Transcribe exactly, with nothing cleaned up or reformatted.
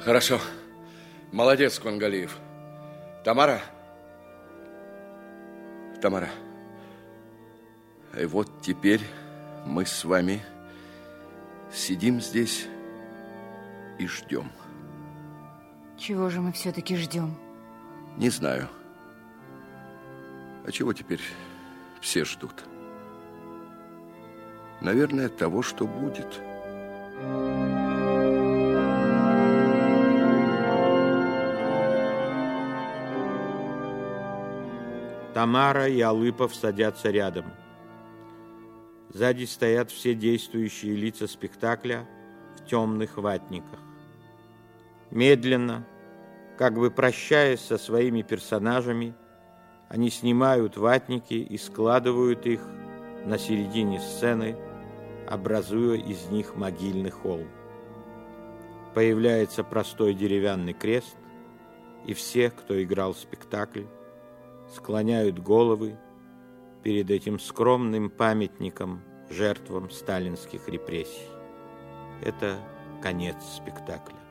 Хорошо. Молодец, Кунгалиев. Тамара? Тамара. И вот теперь мы с вами сидим здесь и ждем. Чего же мы все-таки ждем? Не знаю. А чего теперь все ждут? Наверное, того, что будет. Тамара и Алыпов садятся рядом. Сзади стоят все действующие лица спектакля в темных ватниках. Медленно, как бы прощаясь со своими персонажами, они снимают ватники и складывают их на середине сцены, образуя из них могильный холм. Появляется простой деревянный крест, и все, кто играл в спектакль, склоняют головы перед этим скромным памятником жертвам сталинских репрессий. Это конец спектакля.